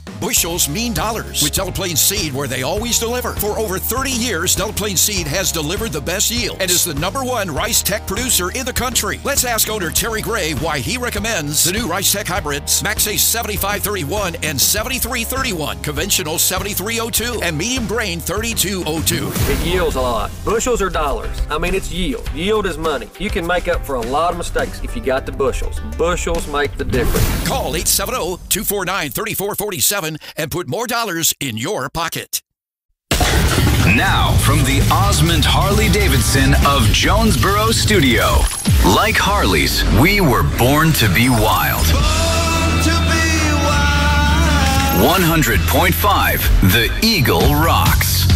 Bushels mean dollars with Delaplane Seed, where they always deliver. For over 30 years, Delaplane Seed has delivered the best yield and is the #1 Rice Tech producer in the country. Let's ask owner Terry Gray why he recommends the new Rice Tech hybrids, Max Ace 7531 and 7331, conventional 7302, and medium grain 3202. It yields a lot. Bushels are dollars. I mean, it's yield. Yield is money. You can make up for a lot of mistakes if you got the bushels. Bushels make the difference. Call 870-249-3447 and put more dollars in your pocket. Now, from the Osmond Harley-Davidson of Jonesboro Studio. Like Harleys, we were born to be wild. 100.5, The Eagle rocks.